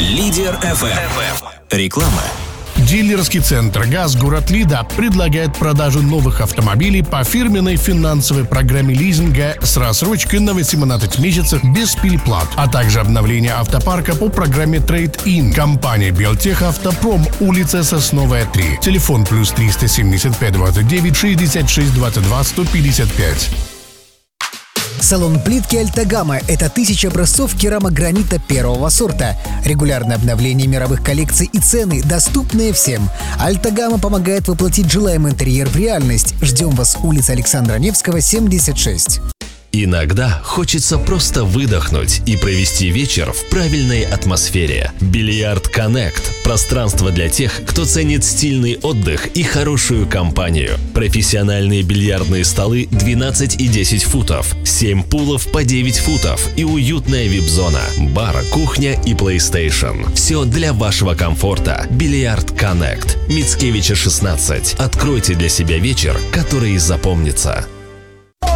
Лидер FM. Реклама. Дилерский центр «ГАЗ» город Лида предлагает продажу новых автомобилей по фирменной финансовой программе лизинга с рассрочкой на 18 месяцев без переплат, а также обновление автопарка по программе Trade-in. Компания «Белтех Автопром», улица Сосновая, 3. Телефон +3 375 29 66 22 155. Салон плитки «Альтагама» — это 1000 образцов керамогранита первого сорта. Регулярное обновление мировых коллекций и цены, доступные всем. «Альтагама» помогает воплотить желаемый интерьер в реальность. Ждем вас, улица Александра Невского, 76. Иногда хочется просто выдохнуть и провести вечер в правильной атмосфере. Бильярд Connect – пространство для тех, кто ценит стильный отдых и хорошую компанию. Профессиональные бильярдные столы 12 и 10 футов, 7 пулов по 9 футов и уютная вип-зона, бар, кухня и PlayStation. Все для вашего комфорта. Бильярд Connect. Мицкевича, 16. Откройте для себя вечер, который запомнится.